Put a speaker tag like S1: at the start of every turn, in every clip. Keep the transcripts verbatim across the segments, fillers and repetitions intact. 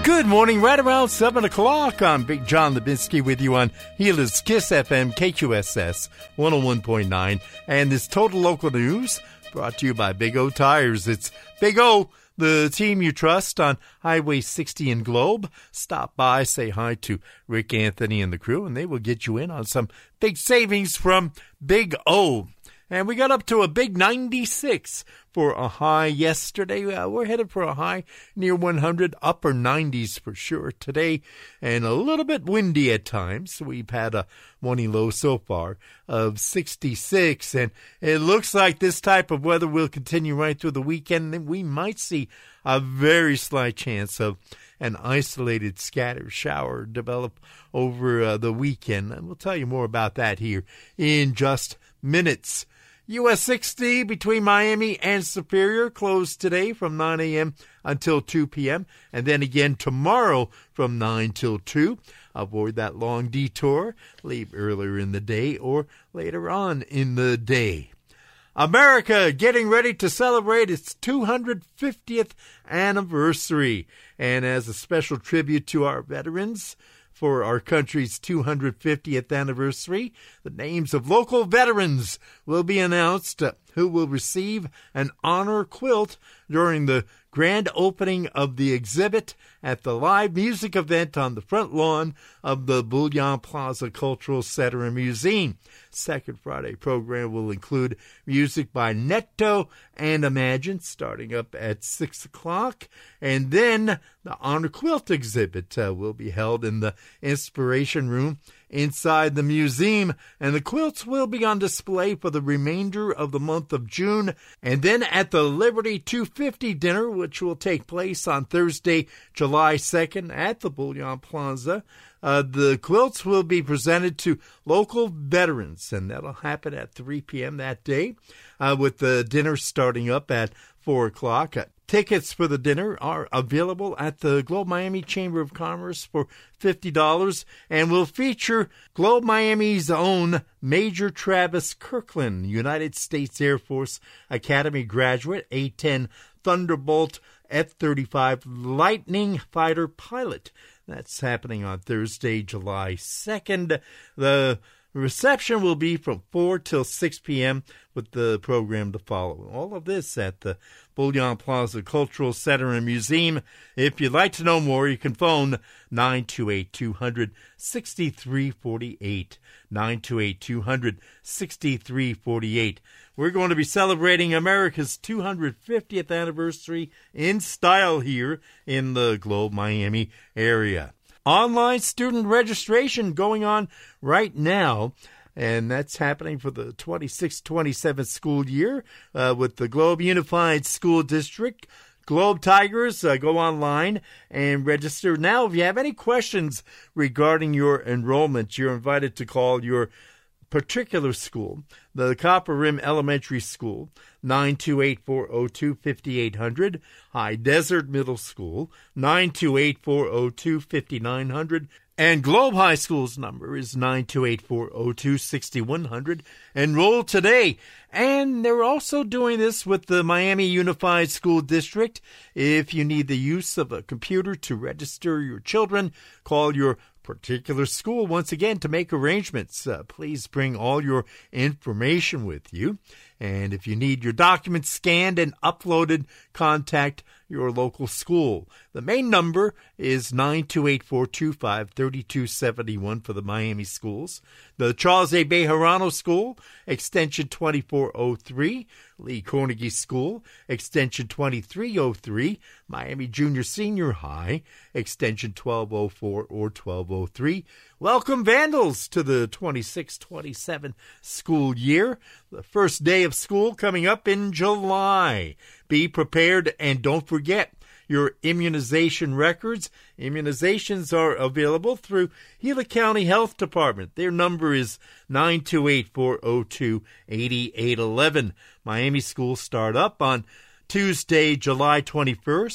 S1: Good morning, right around seven o'clock. I'm Big John Lebinsky with you on Gila Kiss F M, K Q S S one oh one point nine. And this Total Local News brought to you by Big O Tires. It's Big O, the team you trust on Highway sixty in Globe. Stop by, say hi to Rick Anthony and the crew, and they will get you in on some big savings from Big O. And we got up to a big ninety-six for a high yesterday. Uh, we're headed for a high near one hundred, upper nineties for sure today, and a little bit windy at times. We've had a morning low so far of sixty-six, and it looks like this type of weather will continue right through the weekend. And we might see a very slight chance of an isolated scattered shower develop over uh, the weekend. And we'll tell you more about that here in just minutes. U S sixty between Miami and Superior closed today from nine a.m. until two p.m. and then again tomorrow from nine till two. Avoid that long detour. Leave earlier in the day or later on in the day. America getting ready to celebrate its two hundred fiftieth anniversary. And as a special tribute to our veterans, for our country's two hundred fiftieth anniversary, the names of local veterans will be announced uh, who will receive an honor quilt during the grand opening of the exhibit at the live music event on the front lawn of the Bullion Plaza Cultural Center and Museum. Second Friday program will include music by Netto and Imagine starting up at six o'clock. And then the Honor Quilt exhibit uh, will be held in the Inspiration Room inside the museum, and the quilts will be on display for the remainder of the month of June. And then at the Liberty two fifty dinner, which will take place on Thursday, July second at the Bullion Plaza, uh, the quilts will be presented to local veterans, and that'll happen at three p.m. that day, uh, with the dinner starting up at four o'clock. Uh, Tickets for the dinner are available at the Globe Miami Chamber of Commerce for fifty dollars and will feature Globe Miami's own Major Travis Kirkland, United States Air Force Academy graduate, A ten Thunderbolt F thirty-five Lightning fighter pilot. That's happening on Thursday, July second. The reception will be from four till six p.m. with the program to follow. All of this at the Bullion Plaza Cultural Center and Museum. If you'd like to know more, you can phone nine two eight, two hundred, sixty-three forty-eight. nine two eight, two hundred, sixty-three forty-eight. We're going to be celebrating America's two hundred fiftieth anniversary in style here in the Globe Miami area. Online student registration going on right now, and that's happening for the twenty-six twenty-seven school year uh, with the Globe Unified School District. Globe Tigers, uh, go online and register. Now, if you have any questions regarding your enrollment, you're invited to call your particular school, the Copper Rim Elementary School, nine two eight, four oh two, five eight zero zero, High Desert Middle School, nine two eight, four oh two, five nine zero zero, and Globe High School's number is nine two eight, four oh two, six one zero zero. Enroll today. And they're also doing this with the Miami Unified School District. If you need the use of a computer to register your children, call your particular school once again to make arrangements. Uh, please bring all your information with you. And if you need your documents scanned and uploaded, contact your local school. The main number is nine two eight, four two five, three two seven one for the Miami schools. The Charles A. Bejarano School, extension twenty-four oh three. Lee Carnegie School, extension twenty-three oh three. Miami Junior Senior High, extension twelve oh four or twelve oh three. Welcome, Vandals, to the twenty-six twenty-seven school year. The first day of school coming up in July. Be prepared and don't forget your immunization records. Immunizations are available through Gila County Health Department. Their number is nine two eight, four oh two, eight eight one one. Miami schools start up on Tuesday, July twenty-first.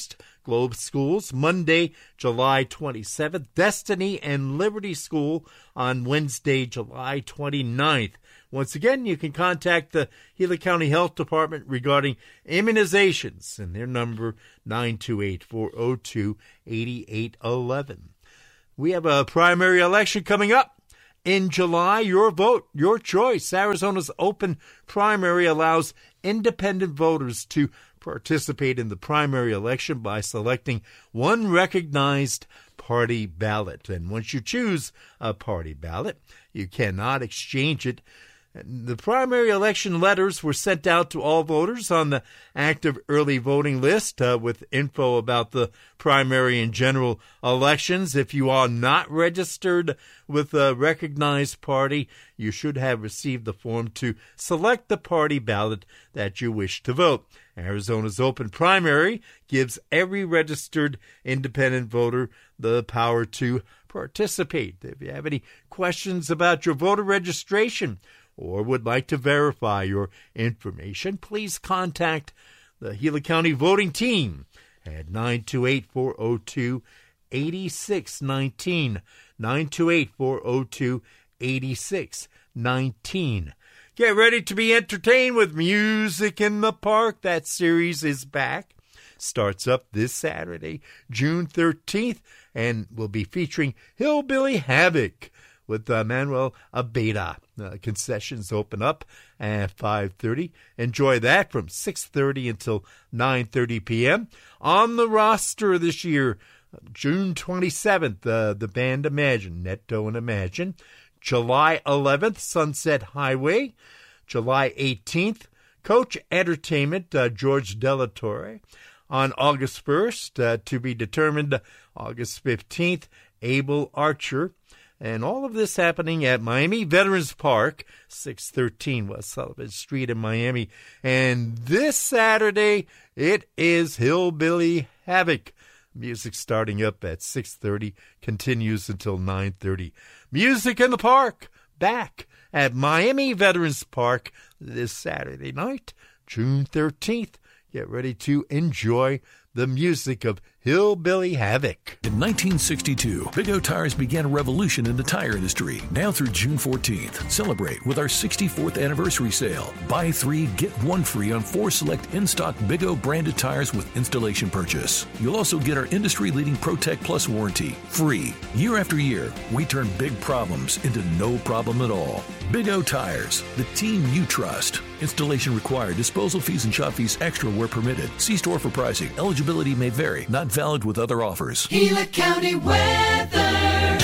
S1: Globe Schools, Monday, July twenty-seventh. Destiny and Liberty School on Wednesday, July twenty-ninth. Once again, you can contact the Gila County Health Department regarding immunizations, and their number, nine two eight, four oh two, eight eight one one. We have a primary election coming up in July. Your vote, your choice. Arizona's open primary allows independent voters to participate in the primary election by selecting one recognized party ballot. And once you choose a party ballot, you cannot exchange it. The primary election letters were sent out to all voters on the active early voting list uh, with info about the primary and general elections. If you are not registered with a recognized party, you should have received the form to select the party ballot that you wish to vote. Arizona's open primary gives every registered independent voter the power to participate. If you have any questions about your voter registration or would like to verify your information, please contact the Gila County voting team at nine two eight, four oh two, eight six one nine, nine two eight, four oh two, eight six one nine. Get ready to be entertained with Music in the Park. That series is back. Starts up this Saturday, June thirteenth, and will be featuring Hillbilly Havoc with uh, Manuel Abeda. Uh, concessions open up at five thirty. Enjoy that from six thirty until nine thirty p.m. On the roster this year, June twenty-seventh, uh, the band Imagine, Netto and Imagine. July eleventh, Sunset Highway. July eighteenth, Coach Entertainment, uh, George Delatorre. On August first, uh, to be determined, August fifteenth, Abel Archer. And all of this happening at Miami Veterans Park, six thirteen West Sullivan Street in Miami. And this Saturday, it is Hillbilly Havoc. Music starting up at six thirty, continues until nine thirty. Music in the Park, back at Miami Veterans Park this Saturday night, June thirteenth. Get ready to enjoy the music of Hillbilly Havoc.
S2: In nineteen sixty-two, Big O Tires began a revolution in the tire industry. Now through June fourteenth, celebrate with our sixty-fourth anniversary sale. Buy three, get one free on four select in-stock Big O branded tires with installation purchase. You'll also get our industry-leading ProTech Plus warranty, free. Year after year, we turn big problems into no problem at all. Big O Tires, the team you trust. Installation required. Disposal fees and shop fees extra where permitted. See store for pricing. Eligibility may vary. Not valid with other offers.
S3: Gila County weather.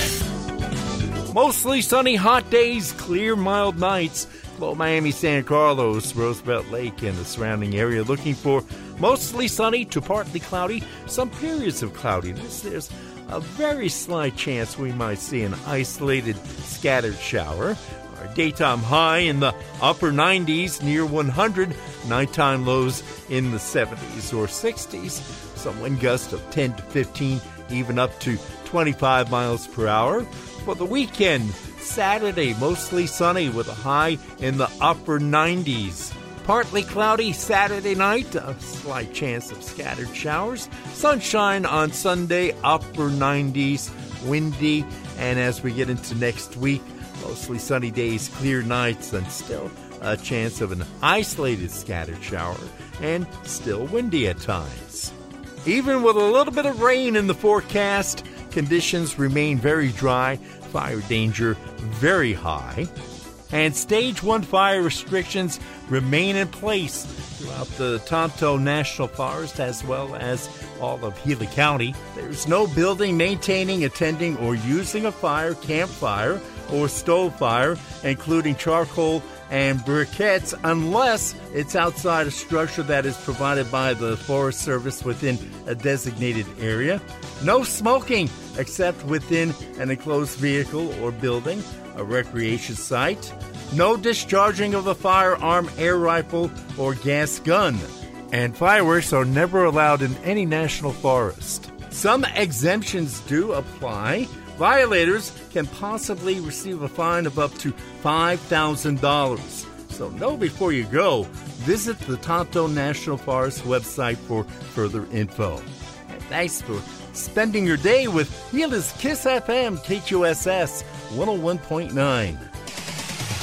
S1: Mostly sunny, hot days, clear, mild nights. Below Miami, San Carlos, Roosevelt Lake, and the surrounding area. Looking for mostly sunny to partly cloudy. Some periods of cloudiness. There's a very slight chance we might see an isolated scattered shower. Our daytime high in the upper nineties, near one hundred. Nighttime lows in the seventies or sixties. Some wind gusts of ten to fifteen, even up to twenty-five miles per hour. For the weekend, Saturday, mostly sunny with a high in the upper nineties. Partly cloudy Saturday night, a slight chance of scattered showers. Sunshine on Sunday, upper nineties, windy. And as we get into next week, mostly sunny days, clear nights, and still a chance of an isolated scattered shower, and still windy at times. Even with a little bit of rain in the forecast, conditions remain very dry, fire danger very high, and Stage one fire restrictions remain in place throughout the Tonto National Forest as well as all of Gila County. There's no building, maintaining, attending, or using a fire, campfire, or stove fire, including charcoal and briquettes, unless it's outside a structure that is provided by the Forest Service within a designated area. No smoking except within an enclosed vehicle or building, a recreation site. No discharging of a firearm, air rifle, or gas gun. And fireworks are never allowed in any national forest. Some exemptions do apply. Violators can possibly receive a fine of up to five thousand dollars. So know before you go. Visit the Tonto National Forest website for further info. And Thanks for spending your day with Gilda's Kiss F M, K Q S S one oh one point nine.